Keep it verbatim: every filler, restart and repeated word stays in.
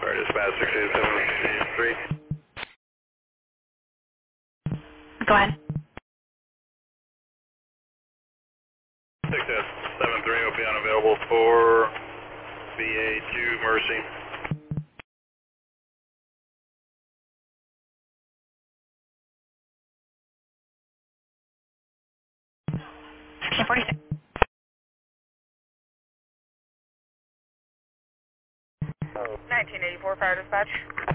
Fire dispatch six eight seven three. Go ahead. six eight seven three will be unavailable for V A two Mercy. sixteen forty-six. nineteen eighty-four Fire Dispatch.